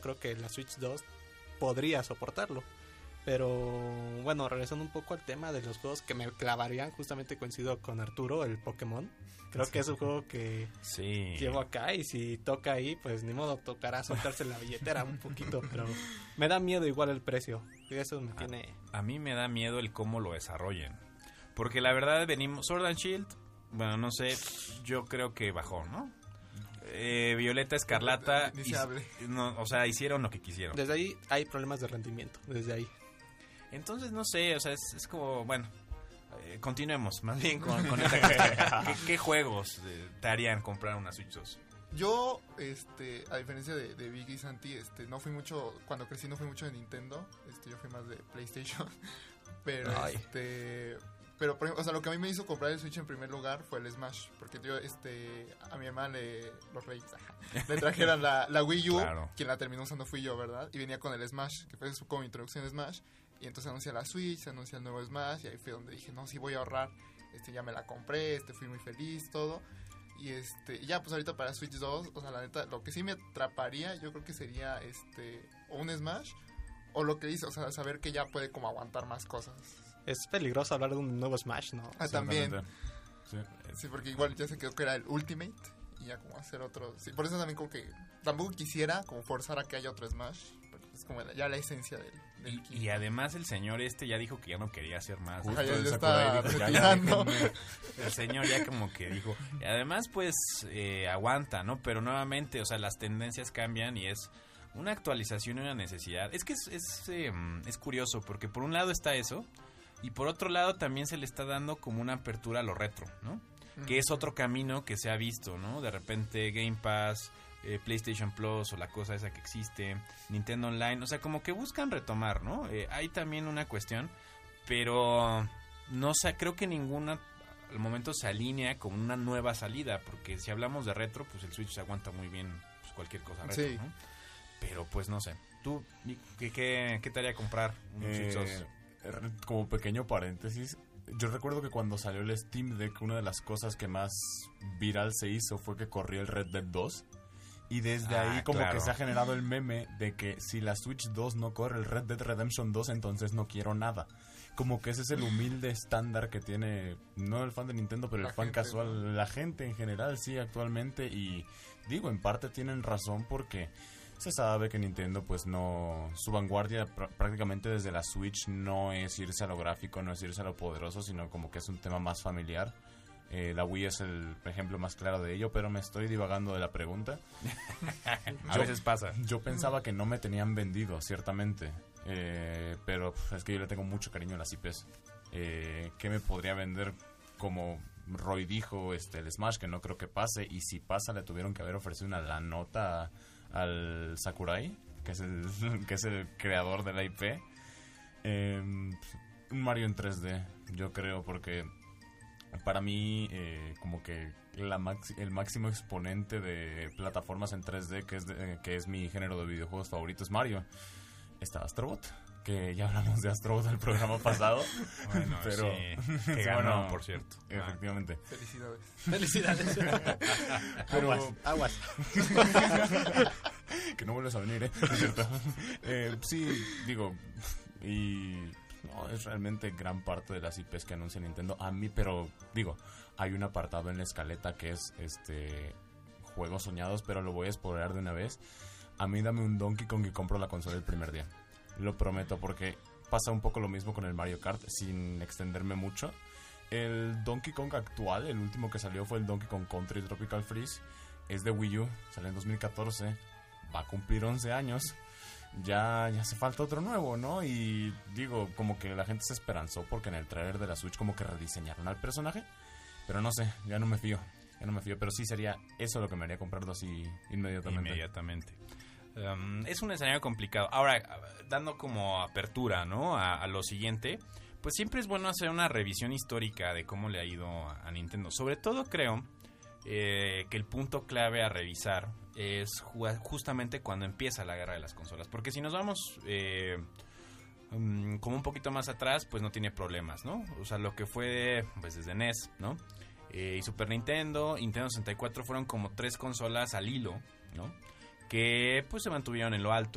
creo que la Switch 2 podría soportarlo. Pero bueno, regresando un poco al tema de los juegos que me clavarían, justamente coincido con Arturo, el Pokémon. Creo que es un juego que llevo acá y si toca ahí, pues ni modo, tocará soltarse la billetera un poquito, pero me da miedo igual el precio. Y eso me tiene... A mí me da miedo el cómo lo desarrollen. Porque la verdad Sword and Shield, bueno, no sé, yo creo que bajó, ¿no? Violeta Escarlata, o sea, hicieron lo que quisieron. Desde ahí hay problemas de rendimiento, desde ahí. Entonces, no sé, o sea, es como, bueno, continuemos más bien con esta cuestión. ¿Qué juegos te harían comprar una Switch 2? Yo, a diferencia de Vicky y Santi, no fui mucho, cuando crecí no fui mucho de Nintendo, yo fui más de PlayStation, pero pero por ejemplo, o sea, lo que a mí me hizo comprar el Switch en primer lugar fue el Smash, porque yo, a mi hermana los Reyes, le trajeron la Wii U, claro. Quien la terminó usando fui yo, ¿verdad? Y venía con el Smash, que fue como introducción de Smash, y entonces anuncia la Switch, se anuncia el nuevo Smash, y ahí fue donde dije, no, sí voy a ahorrar, ya me la compré, fui muy feliz, todo. Y ya pues ahorita para Switch 2, o sea, la neta, lo que sí me atraparía, yo creo que sería o un Smash, o lo que dice, o sea, saber que ya puede como aguantar más cosas. Es peligroso hablar de un nuevo Smash, ¿no? Ah, también. Sí, porque igual ya se quedó que era el Ultimate, y ya como hacer otro. Sí, por eso también como que tampoco quisiera como forzar a que haya otro Smash, porque es como ya la esencia del y además el señor ya dijo que ya no quería hacer más. Ya está retirando. El señor ya como que dijo. Y además pues aguanta, ¿no? Pero nuevamente, o sea, las tendencias cambian y es una actualización y una necesidad. Es que es curioso porque por un lado está eso y por otro lado también se le está dando como una apertura a lo retro, ¿no? Que es otro camino que se ha visto, ¿no? De repente Game Pass, PlayStation Plus o la cosa esa que existe, Nintendo Online, o sea, como que buscan retomar, ¿no? Hay también una cuestión, pero no sé, creo que ninguna al momento se alinea con una nueva salida, porque si hablamos de retro, pues el Switch se aguanta muy bien pues, cualquier cosa retro, sí. ¿No? Pero pues no sé, ¿tú qué te haría comprar un Switch 2? Como pequeño paréntesis, yo recuerdo que cuando salió el Steam Deck, una de las cosas que más viral se hizo fue que corría el Red Dead 2. Y desde ahí como que se ha generado el meme de que si la Switch 2 no corre el Red Dead Redemption 2, entonces no quiero nada. Como que ese es el humilde estándar que tiene, no el fan de Nintendo, pero el fan casual, la gente en general, sí, actualmente. Y digo, en parte tienen razón porque se sabe que Nintendo pues no, su vanguardia prácticamente desde la Switch no es irse a lo gráfico, no es irse a lo poderoso, sino como que es un tema más familiar. La Wii es el ejemplo más claro de ello, pero me estoy divagando de la pregunta. A veces pasa. Yo pensaba que no me tenían vendido, ciertamente, pero es que yo le tengo mucho cariño a las IPs. ¿Qué me podría vender? Como Roy dijo, el Smash, que no creo que pase, y si pasa le tuvieron que haber ofrecido la nota al Sakurai, que es el creador de la IP. Un Mario en 3D, yo creo, porque para mí como que el máximo exponente de plataformas en 3D que es mi género de videojuegos favorito es Mario. Está Astrobot, que ya hablamos de Astrobot en el programa pasado. Bueno, pero sí, que ganó, bueno, por cierto. Efectivamente. Felicidades. Pero aguas. Que no vuelves a venir, es cierto. Sí, digo, y no, es realmente gran parte de las IPs que anuncia Nintendo. A mí, pero digo, hay un apartado en la escaleta que es juegos soñados, pero lo voy a spoilear de una vez. A mí dame un Donkey Kong y compro la consola el primer día. Lo prometo, porque pasa un poco lo mismo con el Mario Kart, sin extenderme mucho. El Donkey Kong actual, el último que salió fue el Donkey Kong Country Tropical Freeze. Es de Wii U, salió en 2014. Va a cumplir 11 años. Ya hace falta otro nuevo, ¿no? Y digo, como que la gente se esperanzó porque en el trailer de la Switch como que rediseñaron al personaje. Pero no sé, ya no me fío. Pero sí sería eso lo que me haría comprarlo así inmediatamente. Es un escenario complicado. Ahora, dando como apertura, ¿no? A lo siguiente, pues siempre es bueno hacer una revisión histórica de cómo le ha ido a Nintendo. Sobre todo creo que el punto clave a revisar es justamente cuando empieza la guerra de las consolas. Porque si nos vamos como un poquito más atrás, pues no tiene problemas, ¿no? O sea, lo que fue pues desde NES, ¿no? Y Super Nintendo, Nintendo 64 fueron como 3 consolas al hilo, ¿no? Que pues se mantuvieron en lo alto.